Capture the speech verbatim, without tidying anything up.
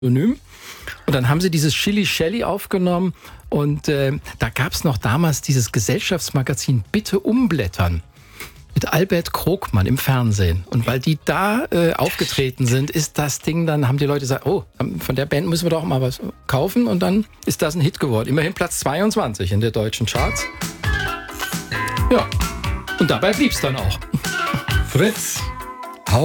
Synonym. Und dann haben sie dieses Chili Shelly aufgenommen und äh, da gab es noch damals dieses Gesellschaftsmagazin Bitte umblättern mit Albert Krogmann im Fernsehen. Und weil die da äh, aufgetreten sind, ist das Ding, dann haben die Leute gesagt, oh, von der Band müssen wir doch mal was kaufen und dann ist das ein Hit geworden. Immerhin Platz zweiundzwanzig in der deutschen Charts. Ja, und dabei blieb's dann auch. Fritz.